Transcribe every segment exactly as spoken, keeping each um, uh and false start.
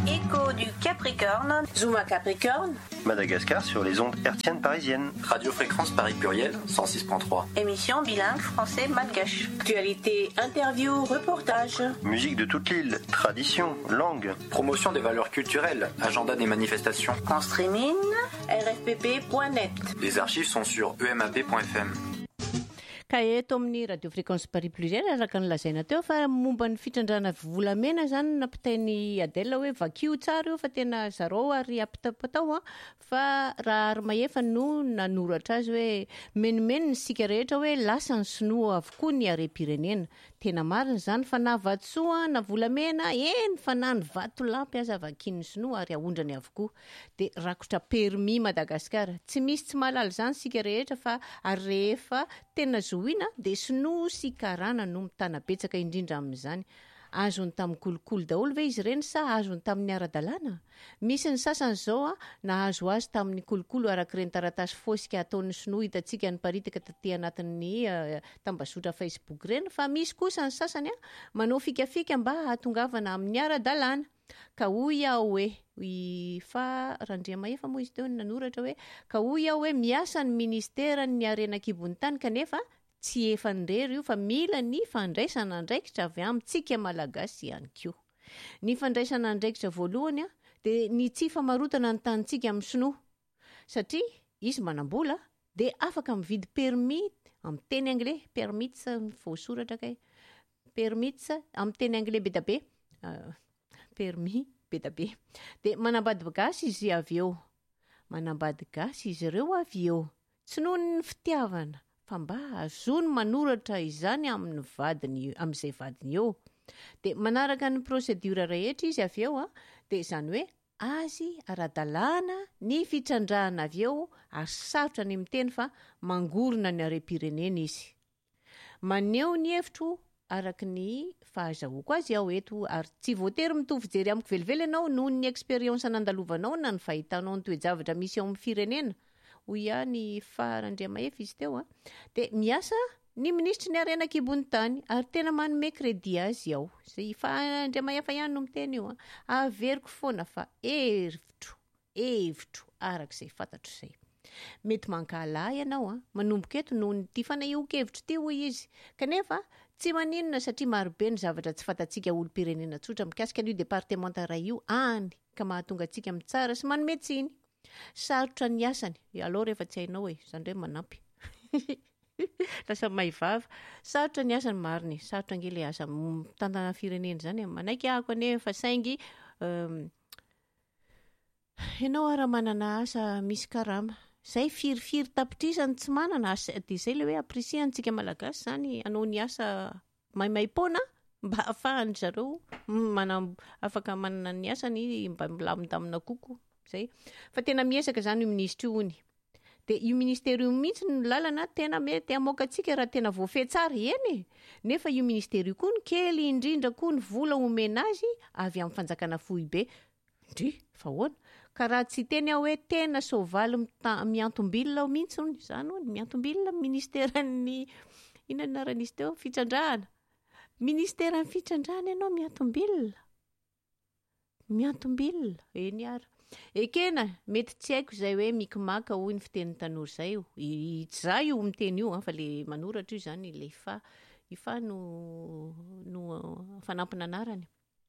Écho du Capricorne. Zuma Capricorne. Madagascar sur les ondes hertziennes parisiennes. Radio Fréquence Paris Pluriel, cent six point trois. Émission bilingue français-malgache. Actualité, interview, reportage. Musique de toute l'île, tradition, langue. Promotion des valeurs culturelles, agenda des manifestations. En streaming, R F P P point net. Les archives sont sur E M A P point F M. Ka eto amin'ny radio fréquence Paris Pluriel araka ny lazaina teo fa momba ny fitrandrana volamena zany nampitainy Adèle hoe vakio tsara io fa tena zareo ary apitapatao fa raha ary mahefa no nanoratra azy hoe menimeny ny sika rehetra hoe lasa ny sinoa avokoa ny harem-pirenena. Tena marina zany fa na vatsoa na volamena eny fa na ny vato lampy aza vakian'ny sinoa ary aondrany avokoa. De rakotra permis Madagasikara. Tsy misy tsy malala zany sika rehetra fa ary rehefa tena zoina de sinoa sy karana no mitana betsaka indrindra amin'izany. Azony tamin'ny kolokolo daholo ve izy reny sa azony tamin'ny ara-dalàna? Misy ny sasany zao a nahazo azy tamin'ny kolokolo araka ireny taratasy fosika ataon'ny sinoa hitantsika ny paritaka taty anatin'ny uh, tambazotra Facebook reny fa misy kosa ny sasany a manao fikafika mba hatongavana amin'ny ara-dalàna. Ka hoy aho hoe fa Randriamahefa moa izy teo nanoratra hoe ka hoy aho hoe miasa ny ministeran'ny Harenan-kibon'ny tany kanefa tsy efa ndrery io fa mila ny fandraisana andraikitra avy amintsika malagasy ihany koa. Ny fandraisana andraikitra voalohany a de ny tsy famarotana ny tanitsika amin'ny sinoa. Satria izy manambola de afaka mividy permis amin'ny teny anglais, permits voasoratra kay. Permits amin'ny teny anglais be da be. Uh, permis be da be. De manambady gasy izy avy eo. Manambady gasy izy ireo avy eo. Tsy noho ny fitiavana. Fa mba azony manoratra izany amin'ny vadiny amin'izay vadiny eo. De manaraka ny procédure rehetra izy avy eo a, de izany hoe azy ara-dalàna ny fitrandrahana avy eo ary sarotra ny miteny fa mangorona ny harem-pirenena izy. Maneho ny hevitro araka ny fahazahoako azy aho eto ary tsy voatery mitovy jery amiko velively ianao noho ny expérience nandalovanao na ny fahitanao ny toe-javatra misy ao amin'ny firenena. Hoy ihany fa Randriamahefa izy teo a de miasa ny ministry ny Harenan-kibon'ny tany ary tena manome crédit azy ao. Zay fa Randriamahefa ihany no miteny io a averiko foana fa hevitro hevitro arak'izay fantatro izay. Mety mankalahy ianao a manomboka eto noho ny ty fanahian-kevitro ty hoy izy kanefa tsy maninona satria marobe ny zavatra tsy fantatsika olo-pirenena tsotra mikasika an'io départementara io any ka mahatonga atsika mitsara sy manome tsiny. Sarotra ny asany. Alors rehefa tsy hainao hoe zany hoe manampy. Lasa maivava. Sarotra ny asany mariny. Sarotra angely asa tantana firenena zany manaiky ahako anefa saingy um, ianao ara manana asa misy karama. Zay firifiry tapitrisany tsy manana asa de zay le hoe aprisiantsika malagasy zany anao ny asa maimaipona mba ahafahany zareo manam afaka manana ny asany mba milamindamina koko. Zay. Fa tena miesaka zany io ministry io ony. De io ministère io mihitsy ny lalana tena mety amoaka atsika raha tena voafehy tsara eny. Nefa io ministère io koa ny kely indrindra koa ny vola omena azy avy amin'ny fanjakana fohy be. Ndry, fa hoana. Ka raha tsy teny aho hoe tena soavaly miantombilina mihitsy ony. Zany ony, miantombilina ministeran'ny ina anaran'izy teo fitrandrahana. Ministeran'ny fitrandrahana ianao miantombilina. Miantombilina. Eny ara. Ekena, mety tsy haiko zay hoe mikimaka hoy ny fitenin'ny tanora zay io. Tsy za io miteny io fa le manoratra io zany le fa ifa no no fanampina anarany.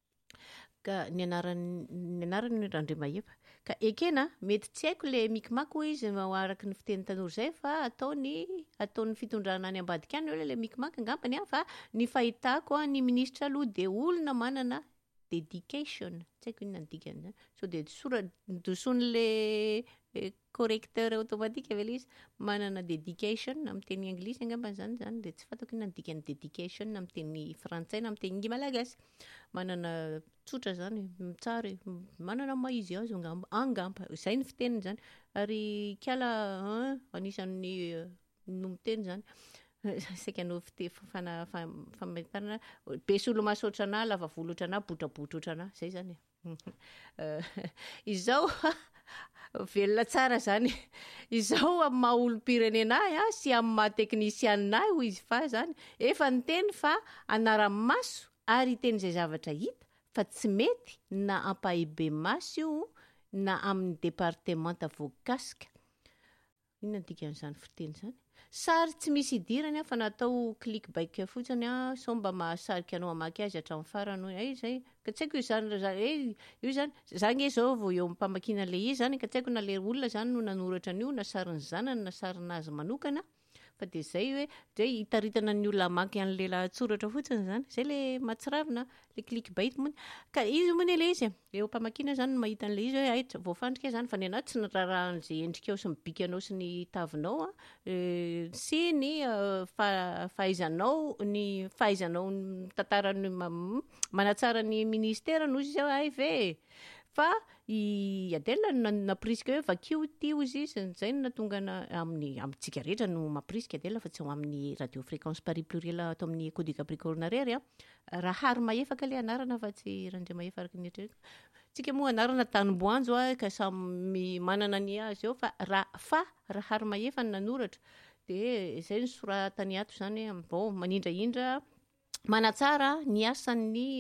Ka ny anarany ny anarany Randriamahefa. Ka ekena, mety tsy haiko le mikimaka hoy izy araka ny fitenin'ny tanora zay fa ataony ataony fitondrana any ambadika any le mikimaka ngambany fa ny fahitako ny ministra aloha de olona manana dedication. Tsy haiko inona ny dikany. So de sora dosony le correcteur automatique ve izy manana dedication amin'ny teny anglisy angamba zany zany de tsy fatako inona ny dikany dedication amin'ny teny frantsay na amin'ny teny malagasy. Manana tsotra zany tsara manana maizy azo angamba angamba zay ny fiteniny zany ary kiala anisan'ny no miteny zany. Seka no fite fana fametana be solo masotra ana lava volotra ana botrabotrotra ana zay zany. Izao velona tsara zany. Izao amin'ny maha olo-pirenena ahy sy amin'ny maha teknisianina ahy izy fa zany efa niteny fa anara-maso ary teny zay zavatra hita fa tsy mety na ampahibe masy io na amin'ny departemanta voakasika. Inona dikan'izany fiteny zany? Sary tsy misy idirany fa natao click bike fotsiny a, sao mba mahasarika anao hamaky azy hatramin'ny farany hoe ay zay. Ka tsy haiko io zany zany io zany zany zao vao eo ampamakina le izy zany ka tsy haiko na le olona zany no nanoratra an'io na sarin'ny zanany na sarinazy manokana. Fa de zay hoe zay hitaritana ny olona hamaky an'le lahatsoratra fotsiny zany. Zay le matsiravina le click bait moa. Ka izy moa le izy eo ampamakina zany mahita an'le izy hoe ay voafandrika zany fa ny anaty tsy nirarahan'izay endrikao sy ny bikanao sy ny tavinao sy ny fahaizanao ny fahaizanao tantarany manatsara ny ministera no izy ay ve. Fa i Adèle naprisika hoe vakio tio izy zay no natonga amin'ny amintsika rehetra no maprisika Adèle fa tsy ho amin'ny radio fréquence Paris pluriel ato amin'ny Écho du Capricorne rery Rahary Mahefaka le anarana fa tsy Randria Mahefaka ny etrereko. Tsika moa anarana Tanimboanjo ka samy manana ny azy eo fa fa Rahary Mahefaka nanoratra de zay ny soratany ato zany bon manindraindra manatsara ny asan'ny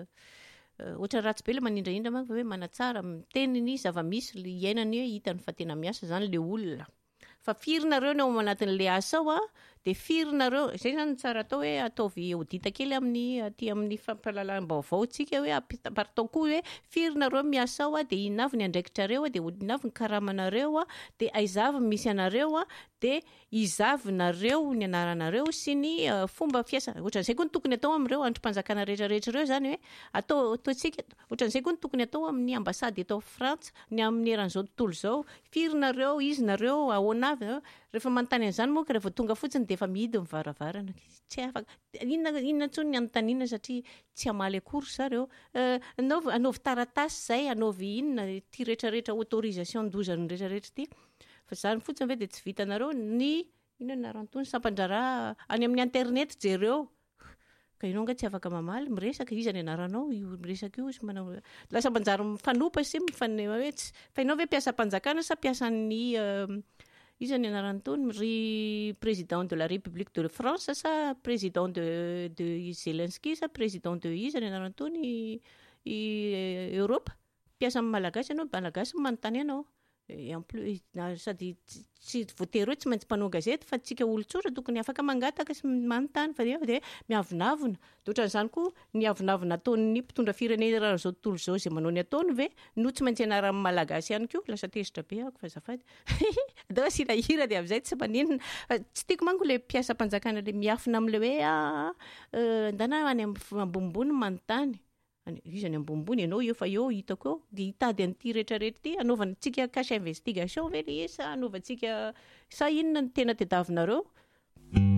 ohatra ratsy be le manindraindra manko hoe manatsara miteny ny zava-misy le iainany hoe hitany fa tena miasa zany le olona. Fa firinareo ny ao anatin'le asa ao de firinareo zay zany tsara atao hoe ataovy audita kely amin'ny aty amin'ny fampahalalam-baovao tsika hoe aparitao koa hoe firinareo miasa ao de inavy ny andraikitrareo de inavy ny karamanareo de aizavy misy anareo de izavinareo ny anaranareo sy ny fomba fiasa. Ohatran'izay koa ny tokony atao amin'ireo androm-panjakana rehetrarehetra ireo zany hoe atao ataontsika ohatran'izay koa ny tokony atao amin'ny ambasady eto Frantsa ny amin'ny eran'izao tontolo izao firinareo izinareo ahoanavy rehefa manontany an'izany moa ka rehefa tonga fotsiny de efa mihidy mivaravarana tsy afaka inona inona ntsony ny anontaniana satria tsy hamaly akory zareo anaovy anaovy taratasy zay anaovy inona ty rehetrarehetra autorisation dozany rehetrarehetra ty fa zany fotsiny ve de tsy vitanareo ny inona narantony sampandrara any amin'ny internet jereo ka ianao nga tsy afaka mamaly miresaka izy ny anaranao io miresaka io sy manao lasa manjary mifanopa sy mifaneo hoe tsy fa ianao ve mpiasa mpanjakana sa mpiasan'ny izy ny anarantony ry président de la République de France sa président de de Zelensky sa président de izy ny anarantony i Europe mpiasa amin'ny malagasy ianao malagasy manontany ianao en plus sady tsy voatery hoe tsy maintsy mpanao gazety fa tsika olon-tsotra tokony afaka mangataka sy manontany fa de miavinavina de ohatran'izany koa ny avinavina ataon'ny mpitondra firenena zao tontolo zao zay manao ny ataony ve no tsy maintsy ianara amin'ny malagasy ihany koa lasa tezitra be ako fa zafady dao sy lahira de am'izay tsy maninona tsy tiako manko le mpiasa mpanjakana le miafina am'le hoe andana any ambonimbony manontany izy any ambonimbony ianao eo fa eo hitako eo de hitady an'ity rehetrarehetra ty anaovantsika cache investigation ve le sa anaovantsika sa inona ny tena tediavinareo